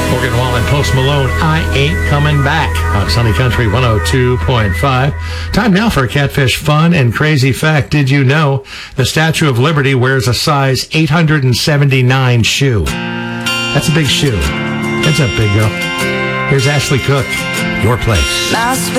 Morgan Wallen, Post Malone, I Ain't Coming Back on Sunny Country 102.5. Time now for a Catfish fun and crazy fact. Did you know the Statue of Liberty wears a size 879 shoe? That's a big shoe. That's a big girl. Here's Ashley Cook, Your Place.